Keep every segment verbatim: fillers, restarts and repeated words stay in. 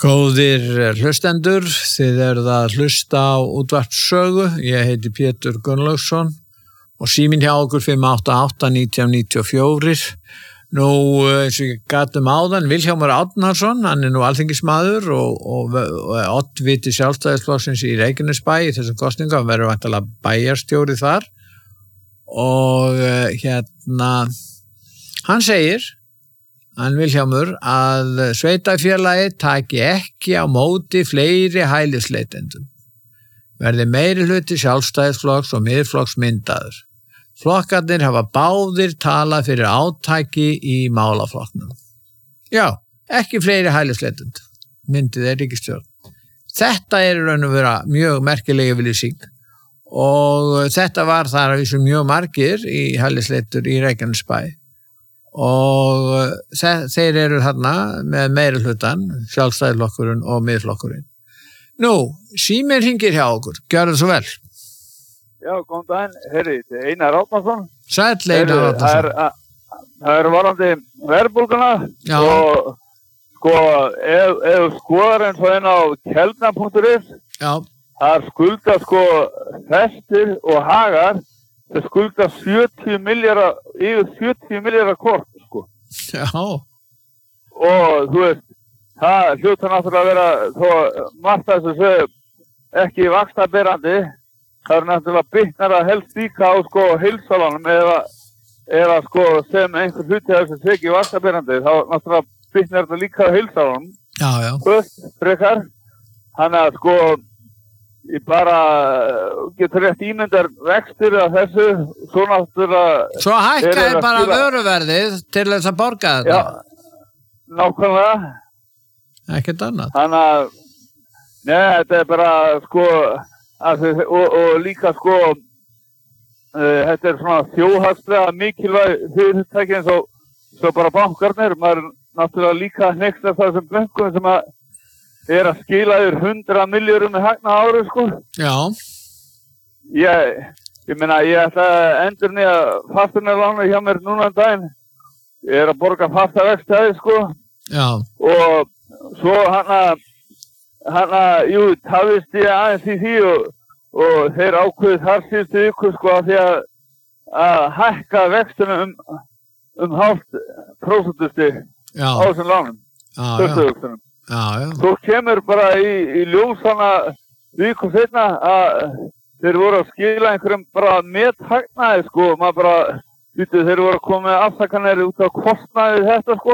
Góðir hlustendur, þið eruð að hlusta á útvarpssögu. Ég heiti Pétur Gunnlaugsson og síminn hjá okkur fimm átta átta nítján níutíu og fjögur. Nú, eins og ég gat um áðan, Vilhjálmur Árnason, hann er nú alþingismaður og, og, og oddviti Sjálfstæðisflokksins í Reykjanesbæ í þessum kosningum, hann verður væntanlega bæjarstjóri þar og hérna, hann segir, hann Vilhjálmur, að sveitarfélagið taki ekki á móti fleiri hælisleitendum. Verði meiri hluti Sjálfstæðisflokks og Miðflokks myndaður. Flokkarnir hafa báðir talað fyrir átaki í málaflokknum. Já, ekki fleiri hælisleitendur, myndið er ríkisstjórn. Þetta er raun og vera mjög merkilega yfirlýsing og þetta var þar að vísu mjög margir í hælisleitur í Reykjanesbæ. Og þeir eru þarna með meiri hlutan, Sjálfstæðisflokkurinn og Miðflokkurinn. Nú, síminn hringir hjá okkur, gjörðu svo vel. Já, góðan daginn, herri, Einar Árnason. Sæll Einar Árnason. Það er varandi verðbólguna og sko, ef, ef skoðar eins og einn á keldna punktur is, það skulda sko festir og hagar, það skulda sjötíu milljarða, yfir sjötíu milljarða kort, sko. Já. Og þú veist, það hljóta náttúrulega að vera, þó margt að þessu sögum, ekki vaxtaberandi, það er náttúrulega bitnar að helst líka á sko heilsálanum eða, eða sko sem einhver hluti af þessu segi vaxtaberandi, þá náttúrulega bitnar þetta líka á heilsálanum. Já, já. Hvort, frekar, hann að sko, ég bara getur rétt ímyndar vextir af þessu, svo náttúrulega... Svo hækkaði bara skila... vöruverðið til þess að borga þetta? Já, nákvæmlega. Ekkert annað? Hann að, neða, þetta er bara sko, að, og, og líka sko, uh, þetta er svona þjóðhagslega mikilvæg fyrirtæki eins og svo bara bankarnir, maður náttúrulega líka hneksta þessum bönkum sem að er að skila yfir hundra milljörðum með hagna ári, sko. Já. Ég, ég meina, ég ætla að endur nýja fasteignarlánu hjá mér núna um daginn. Ég er að borga fasta vexti, sko. Já. Og svo hann að, hann að, jú, tafist ég aðeins í því og, og þeir ákveðið þar síðustu viku, sko, að því að, að hækka vextinu um, um hálft prósentustig á þessum lánum. Já, já. Já, já. Svo kemur bara í, í ljós hana viku setna að þeir voru að skila einhverjum bara methagnaði, sko, maður bara, vitið, þeir voru að koma með afsakanir út á kostnaði þetta, sko.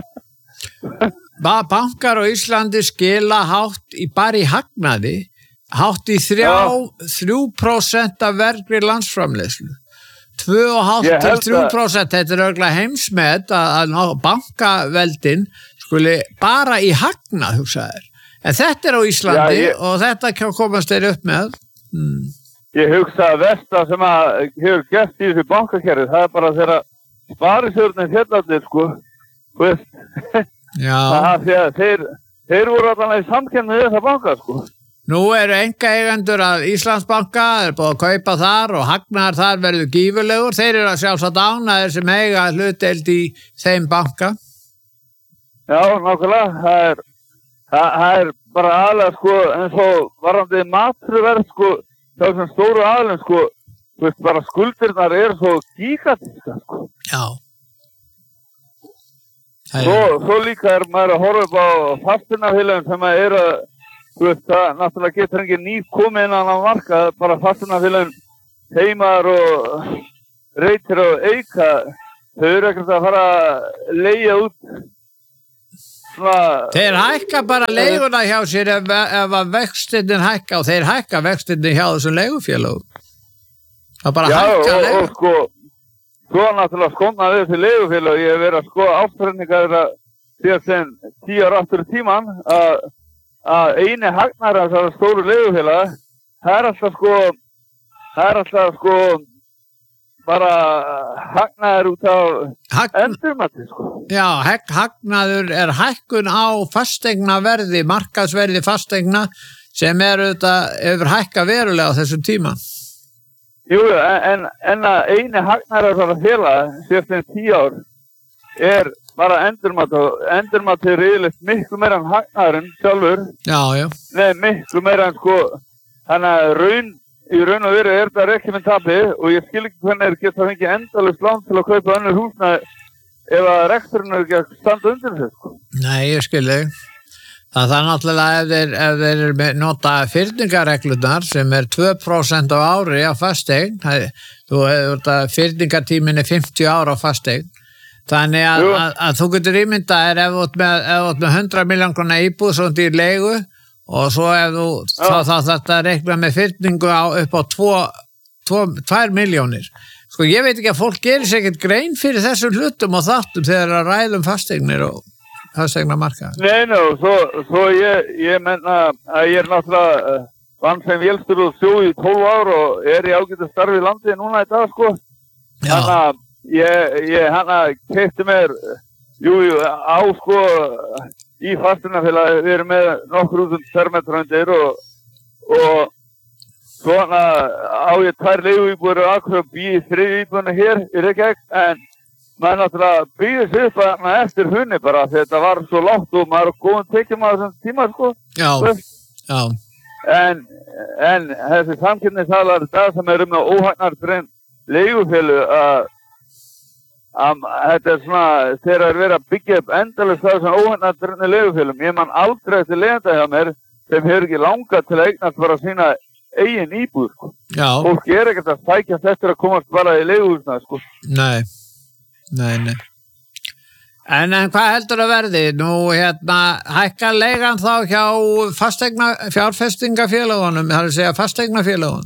Bankar á Íslandi skila hátt í bara í hagnaði, hátt í þrjú prósent af vergri landsframleiðslu. tvö og hálft til þrjú prósent, þetta er örugglega heimsmet að, að bankaveldin skuli bara í hagnað, hugsaðir. En þetta er á Íslandi Já, ég, og þetta komast þeir upp með. Hmm. Ég hugsa að versta sem að hefur gert í þessu bankakerfi, það er bara þeirra sparisjóðnir fjallarnir, sko. Veist? Já. Það er að þeir, þeir voru alltaf í samkenni við þessa banka, sko. Nú eru einkaeigendur að Íslandsbanka, er búið að kaupa þar og hagnaðar þar verður gífurlegur. Þeir eru að sjálfsagt ánægðir sem eiga hlutdeild í þeim banka. Já, nákvæmlega. Það er, það, það er bara aðlega, sko, eins og varandi maturverð, sko, þessum stóru aðlum, sko, þú veist, bara skuldirnar eru svo gigantíska, sko. Já. Svo, svo líka er maður að horfa upp á fasteignafélögum sem að eru að, þú veist, það náttúrulega getur engin ný komið innan á markað, bara fasteignafélögum heimar og reytir og eika, þau eru ekkert að fara að leigja út svona... Þeir hækka bara leiguna hjá sér ef, ef að vextinni hækka og þeir hækka vextinni hjá þessum leigufélögum. Það bara Já, hækka og, leiguna. og sko, svo náttúrulega skona við þessi leigufélög, ég hef verið að sko ástfræðninga þeirra síðan sem tíu ára aftur í tíman að að eini hagnar af þessari stóru leigufélag, það er alltaf sko, það er alltaf sko, bara hagnaður út af Hagn... endurmati, sko. Já, heg, hagnaður er hækkun á fasteignaverði, markaðsverði fasteigna sem er auðvitað yfir hækka verulega á þessum tíma. Jú, en, en að eini hagnar af þessari félag síðan tíu ár, er bara endurmat og endurmat er yfirleitt miklu meira en hagnaðurinn sjálfur. Já, já. Nei, miklu meira en sko, þannig að raun, í raun og veru er þetta rekki með tapi og ég skil ekki hvernig þeir geta fengið endalaust lán til að kaupa önnur húsnæði ef að reksturinn er ekki að standa undir þessu, sko. Nei, ég skil þig. Það er náttúrulega ef þeir, ef þeir er með nota fyrningareglunar sem er tvö prósent á ári á fasteign, þú hefur þetta fyrningatímin er fimmtíu ára á fasteign, þannig að, að, að þú getur ímyndað er ef þú ert með, með hundrað milljón króna íbúð svo í leigu og svo ef þú þá, þá þetta reikna með fyrningu á, upp á tvær milljónir. Sko ég veit ekki að fólk gerir sér ekkert grein fyrir þessum hlutum og þáttum þegar að ræðum fasteignir og fasteigna marka. Nei, no, svo, svo ég, ég menna að ég er náttúrulega uh, vann sem vélstur og sjó í tólf ár og er í ágætu starfi í landi núna í dag, sko. Þannig að ég, ég hann að keypti mér, jú, jú, á, sko, í fasteignafélagi, við erum með nokkur útum fermetrundir og, og svona á ég tvær leiguíbúðir og akkur býði þriðju íbúðina hér í Reykjavík, en maður náttúrulega býði sig upp að eftir hunni bara því þetta var svo lágt og maður er góðan tekjum á þessum tíma, sko. Já, já. En, en þessi samkynningsalar það sem eru með óhagnardrein leigufélag að að þetta er svona þegar er verið að byggja upp endalaust það sem óhagnardrein leigufélagum. Ég man aldrei eftir leigjanda hjá mér sem hefur ekki langað til að eignast bara sína eigin íbúð, sko. Já. Fólk er ekkert að sækjast eftir að komast bara í leiguhúsna, sko. Nei. Nei, nei. En, en hvað heldur að verði? Nú, hérna, hækkar leigan þá hjá fasteigna, fjárfestingafélagunum, það er að segja fasteignafélagunum?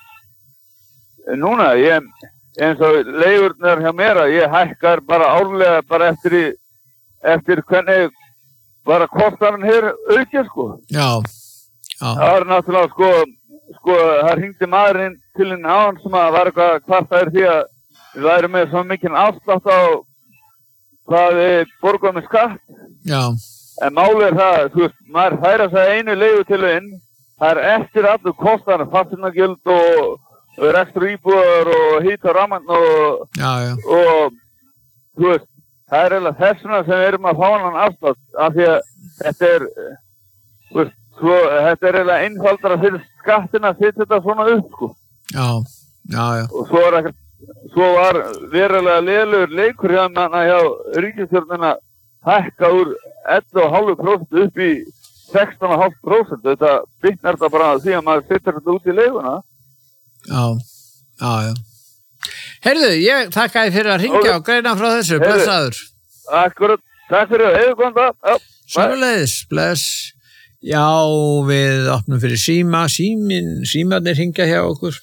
Núna, ég, eins og leigurnar hjá mér, ég hækkar bara árlega bara eftir, í, eftir hvernig bara kostarinn hér aukið, sko. Já, já. Það er náttúrulega, sko, sko, það hringdi maðurinn til henni á hann sem að var eitthvað hvart það er því að við værum með svo mikinn afslátt á hvað við borgum með skatt. Já. En málið er það, þú veist, maður færa þess að einu leigutilvinn, það er eftir allur kostnaðar, fasteignagjöld og, og rekstur íbúðar og hít og ramman og, já, já. og þú veist, það er eiginlega þessuna sem við erum að fá hann afslátt af því að þetta er, þú veist, svo, þetta er eiginlega einfaldara fyrir skattina að setja þetta svona upp, sko. Já, já, já. Og svo er ekkert Svo var verulega lélegur leikur hjá manna hjá ríkisstjórnina hækka úr ellefu komma fimm prósent upp í sextán komma fimm prósent. Þetta bitnar þetta bara því að maður setur þetta út í leiguna. Já, já, já. Heyrðu, ég þakka þér fyrir að hringja og greina frá þessu. Blessaður. Akkurat, takk fyrir að hefur góðan dag. Sömuleiðis, bless. Já, við opnum fyrir síma. Símin, símarnir hringja hjá okkur.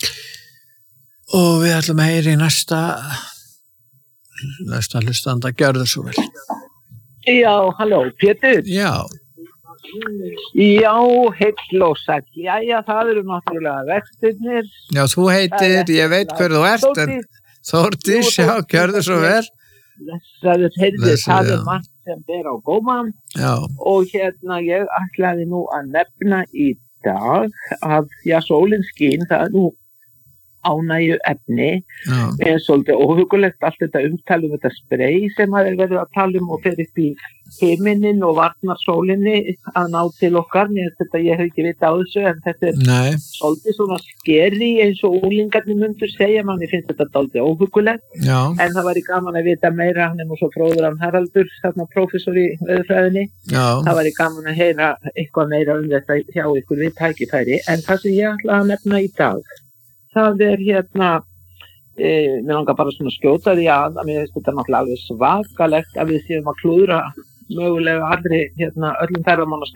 Og við ætlum að heyra í næsta næsta hlustanda, gjörðu svo vel. Já, halló, Pétur. Já. Já, heill og sæll. Jæja, það eru náttúrulega vextirnir. Já, þú heitir, ég veit hver þú ert, en Þórdís, já, gjörðu svo vel. Blessaður, heyrðu, það er margt sem ber á góma. Já. Og hérna, ég ætlaði nú að nefna í dag að, já, sólin skín, það er nú ánægju efni, en svolítið óhugulegt allt þetta umtalum þetta sprey sem það er verið að tala um og fer upp í himinin og varnar sólinni að ná til okkar, mér þetta ég hef ekki vita á þessu, en þetta er Nei. Svolítið svona skeri eins og úlingarnir mundur segja, manni finnst þetta dálítið óhugulegt, Já. En það væri gaman að vita meira, hann er nú svo fróður hann Haraldur, þarna prófessor í veðurfræðinni, það væri gaman að heyra eitthvað meira um þetta hjá ykkur við tækifæri, en það sem ég ætla að nefna í dag það er hérna, e, mér langar bara svona skjóta því að, að mér finnst þetta náttúrulega alveg svakalegt að við séum að klúðra mögulega allri hérna öllum ferðamannastöðum